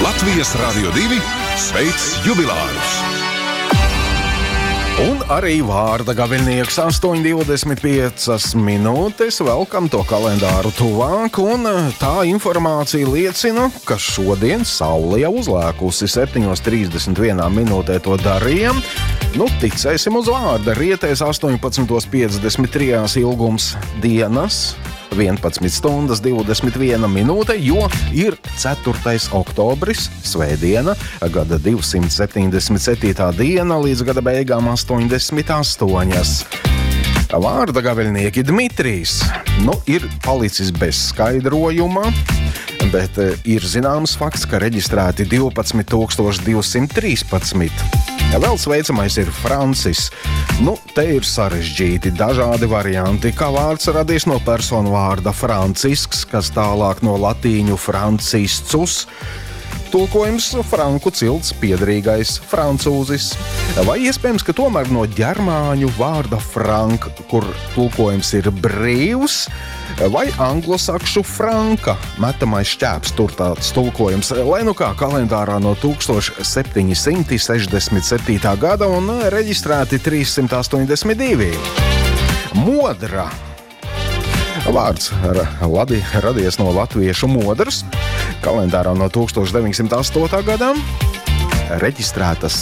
Latvijas Radio 2 sveic jubilārus! Un arī vārda gaviļnieks 8,25 minūtes, velkam to kalendāru tuvāk, un tā informācija liecina, ka šodien saule jau uzlēkusi 7,31 minūtē to darījām. Ticēsim uz vārda, rietēs 18,53 ilgums dienas, 11 stundas 21 minūte, jo ir 4. oktobris, svētdiena, gada 277. diena, līdz gada beigām 88. Vārda gaviļnieki Dmitrijs, ir palicis bez skaidrojuma, bet ir zināms fakts, ka reģistrēti 12,213. Vēl sveicamais ir Francis. Te ir sarežģīti dažādi varianti, kā vārds radies no personu vārda Francisks, kas tālāk no latīņu Franciscus. Tulkojums franku cilts piederīgais francūzis. Vai iespējams, ka tomēr no ģermāņu vārda frank, kur tulkojums ir brīvs, vai anglosakšu franka, metamais šķēps, tur tāds tulkojums, lai kā kalendārā no 1767. gada un reģistrēti 382. Modra. Vārds radies no latviešu modrs, kalendārā no 1908. gadā, reģistrētas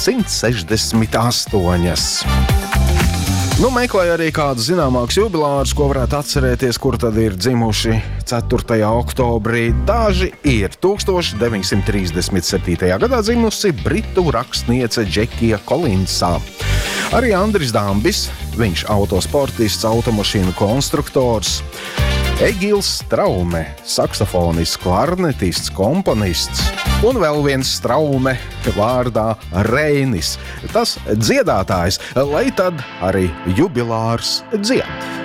168. Meklēju arī kādus zināmākus jubilārus, ko varētu atcerēties, kur tad ir dzimuši 4. oktobrī. Daži ir 1937. gadā dzimusi britu rakstniece Džekija Kolinsā. Arī Andris Dambis, viņš autosportists, automašīnu konstruktors. Egils Straume, saksofonists, klarnetists, komponists. Un vēl viens Straume vārdā Reinis. Tas dziedātājs, lai tad arī jubilārs dzied.